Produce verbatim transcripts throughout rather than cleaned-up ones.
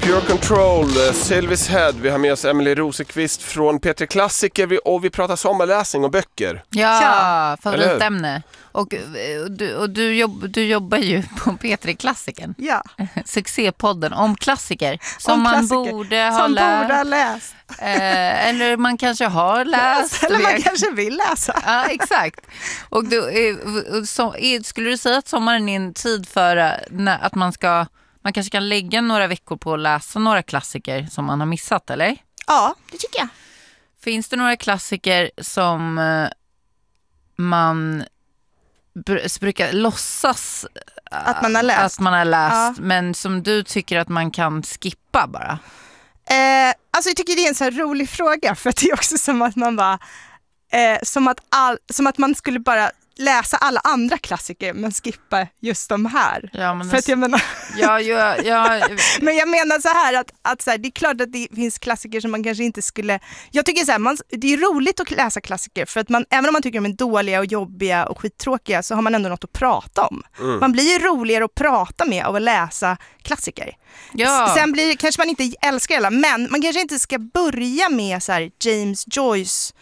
Pure Control, Sylvis Head. Vi har med oss Emily Rosenqvist från P tre Klassiker och vi pratar sommarläsning och böcker. Ja, favoritämne. Och, du, och du, jobb, du jobbar ju på P tre Klassikern. Ja. Succépodden om klassiker som om man klassiker. borde ha som läst. Borde ha läst. Eh, eller man kanske har läst. Eller man kanske vill läsa. Ja, exakt. Och du, eh, så, skulle du säga att sommaren är en tid för eh, att man ska... Man kanske kan lägga några veckor på att läsa några klassiker som man har missat, eller? Ja, det tycker jag. Finns det några klassiker som eh, man br- brukar låtsas Att man har läst, att man har läst ja. Men som du tycker att man kan skippa bara? Eh, alltså jag tycker det är en så här rolig fråga, för att det är också som att man bara eh, som, att all, som att man skulle bara läsa alla andra klassiker men skippa just de här. Ja, men för att jag menar ja, ja, ja. Men jag menar så här att, att så här, det är klart att det finns klassiker som man kanske inte skulle... Jag tycker så här, man, det är roligt att läsa klassiker för att man, även om man tycker de är dåliga och jobbiga och skittråkiga, så har man ändå något att prata om. Mm. Man blir ju roligare att prata med av att läsa klassiker. Ja. Sen blir, kanske man inte älskar alla, men man kanske inte ska börja med så här, James Joyce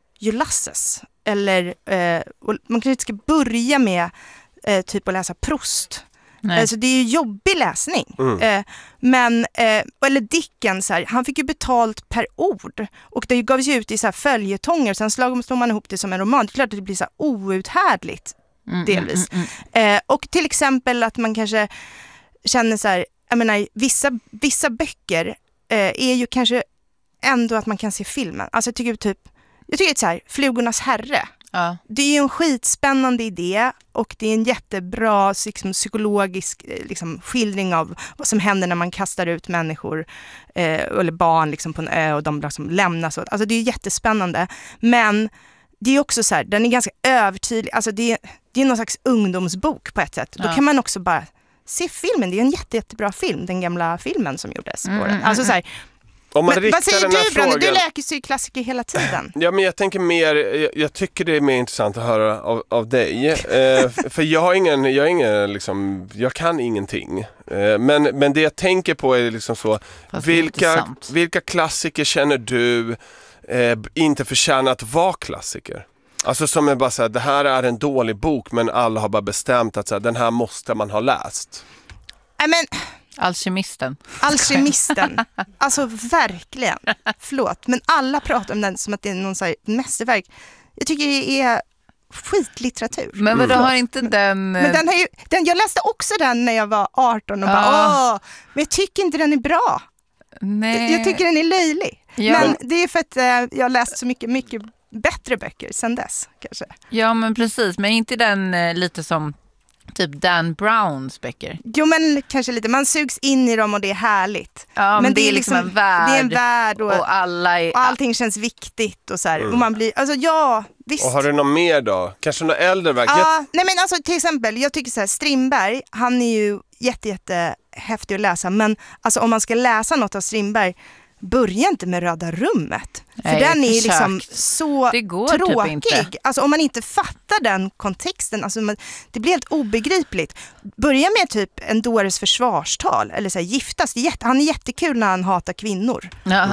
Ulysses. Eller eh, man kanske inte ska börja med eh, typ att läsa Proust. Alltså det är ju jobbig läsning. Mm. Eh, men, eh, eller Dickens, här, han fick ju betalt per ord. Och det gavs ju ut i så här följetonger. Sen slog man ihop det som en roman. Det är klart att det blir så här outhärdligt mm, delvis. Mm, mm. Eh, och till exempel att man kanske känner så här, jag menar, vissa, vissa böcker eh, är ju kanske ändå att man kan se filmen. Alltså jag tycker typ Jag tycker att så här, Flugornas herre, ja. Det är ju en skitspännande idé och det är en jättebra liksom, psykologisk liksom, skildring av vad som händer när man kastar ut människor eh, eller barn liksom, på en ö och de liksom, lämnas. Alltså det är jättespännande, men det är också så här, den är ganska övertydlig. Alltså det är, det är någon slags ungdomsbok på ett sätt. Ja. Då kan man också bara se filmen. Det är en jätte, jättebra film, den gamla filmen som gjordes på mm, den. Alltså så här, Om man men, vad säger den du, frågan... Branne? Du läker ju klassiker hela tiden. Ja, men jag tänker mer, jag, jag tycker det är mer intressant att höra av, av dig. Eh, för jag har ingen, jag har ingen liksom, jag kan ingenting. Eh, men, men det jag tänker på är liksom så, vilka, vilka klassiker känner du eh, inte förtjänar att vara klassiker? Alltså som är bara så här, det här är en dålig bok men alla har bara bestämt att så här, den här måste man ha läst. Nej, men... Alkemisten. Alkemisten. Alltså verkligen. Förlåt. Men alla pratar om den som att det är någon så här mästerverk. Jag tycker det är skitlitteratur. Men vad mm. har inte den... Men den har ju, den, jag läste också den när jag var arton och ah. bara, åh, men jag tycker inte den är bra. Nej. Jag tycker den är löjlig. Ja. Men det är för att eh, jag har läst så mycket, mycket bättre böcker sedan dess, kanske. Ja, men precis. Men inte den eh, lite som... Typ Dan Browns böcker. Jo, men kanske lite. Man sugs in i dem och det är härligt. Ja, men, men det, det är liksom en värld. Det är en värld och, och, alla är, och allting känns viktigt och så här. Mm. Och man blir, alltså ja, visst. Och har du något mer då? Kanske något äldre verk? Ja, jag... nej men alltså till exempel, jag tycker så här, Strindberg, han är ju jätte, jätte häftig att läsa. Men alltså om man ska läsa något av Strindberg, börja inte med Röda rummet. För Nej, den är liksom så det går tråkig. Typ inte. Alltså om man inte fattar den kontexten, alltså man, det blir helt obegripligt. Börja med typ en dåres försvarstal eller så här, giftas. Det är jätte, han är jättekul när han hatar kvinnor. Ja.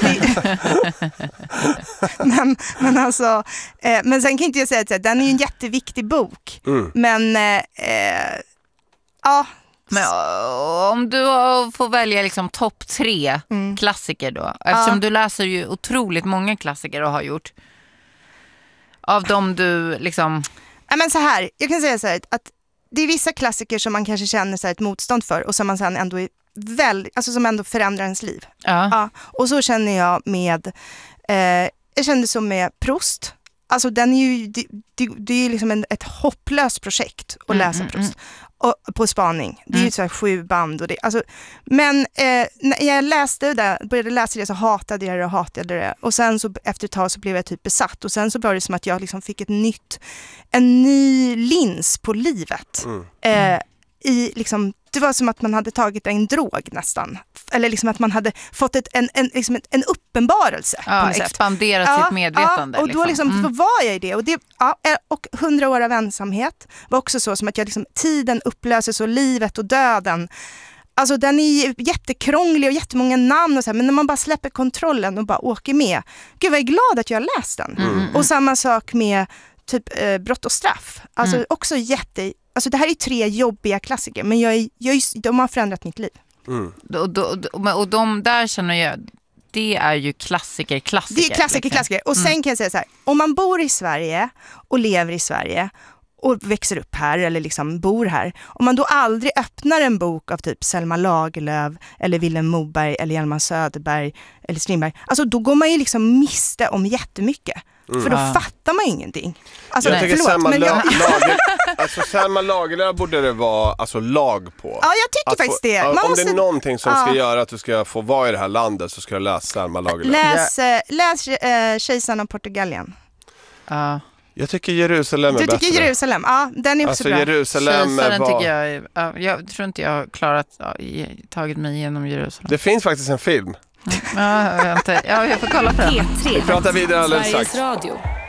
men, men alltså, eh, men sen kan inte jag säga att så här, den är ju en jätteviktig bok. Mm. Men eh, ja. Men om du får välja liksom topp tre mm. klassiker då, eftersom ja. du läser ju otroligt många klassiker och har gjort, av dem du liksom... Ja, men så här, jag kan säga så här att det är vissa klassiker som man kanske känner så här ett motstånd för och som man sen ändå är väldigt, alltså som ändå förändrar ens liv. Ja. Ja, och så känner jag med, eh, jag kände så med Proust. Alltså den är ju, det, det, det är ju liksom en, ett hopplöst projekt att läsa mm, Proust. Mm. Och, på spaning. Det är ju mm. så här sju band och det. Alltså, men eh, när jag läste det, började läsa det så hatade jag det och hatade det. Och sen så efter ett tag så blev jag typ besatt. Och sen så var det som att jag liksom fick ett nytt, en ny lins på livet. Mm. Eh, i liksom, det var som att man hade tagit en drog nästan. Eller liksom att man hade fått ett, en, en, liksom en uppenbarelse. Ja, på något expanderat sätt. sitt Ja, medvetande. Ja, och då liksom, liksom. mm. var jag i det. Och, det ja, och hundra år av ensamhet var också så som att jag liksom, tiden upplöses och livet och döden. Alltså den är jättekrånglig och jättemånga namn och så här, men när man bara släpper kontrollen och bara åker med. Gud vad jag är glad att jag har läst den. Mm. Och samma sak med typ eh, Brott och straff. Alltså Mm. också jätte... Alltså det här är tre jobbiga klassiker, men jag är, jag är, de har förändrat mitt liv. Mm. Och, och, och de där känner jag, det är ju klassiker, klassiker. Det är klassiker, liksom. klassiker. Och sen Mm. kan jag säga så här, om man bor i Sverige och lever i Sverige och växer upp här eller liksom bor här, om man då aldrig öppnar en bok av typ Selma Lagerlöf eller Vilhelm Moberg eller Hjalmar Söderberg eller Strindberg, alltså då går man ju liksom miste om jättemycket. Mm. För då Ja. fattar man ju ingenting. Alltså, Jag tycker förlåt, Selma, men jag, La- Lager, alltså Selma Lagerlöf borde det vara alltså, lag på. ja, jag tycker Att få- faktiskt det. ja, Man om måste, det är någonting som ja. ska göra att du ska få vara i det här landet så ska du läsa Selma Lagerlöf. läs eh, läs eh, Kejsaren av Portugalien. Ja. Jag tycker Jerusalem är Du bättre. tycker Jerusalem, ja, den är också Alltså bra. Jerusalem Kejsaren var... tycker jag, är- ja, jag tror inte jag har klarat, ja, i- tagit mig igenom Jerusalem. Det finns faktiskt en film. Ja, jag, vet inte. Ja, jag får kolla på den. P tre. Vi pratar vidare alldeles Sveriges strax. Radio.